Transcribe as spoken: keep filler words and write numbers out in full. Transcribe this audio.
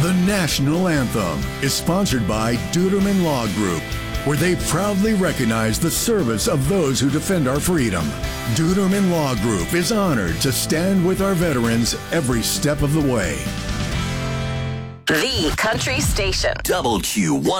The national anthem is sponsored by Duderman Law Group, where they proudly recognize the service of those who defend our freedom. Duderman Law Group is honored to stand with our veterans every step of the way. The Country Station. Double Q one.